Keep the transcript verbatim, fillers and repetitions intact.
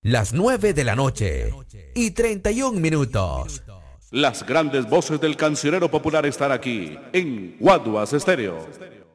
las nueve de la noche y treinta y un minutos. Las grandes voces del cancionero popular están aquí en Guaduas Estéreo.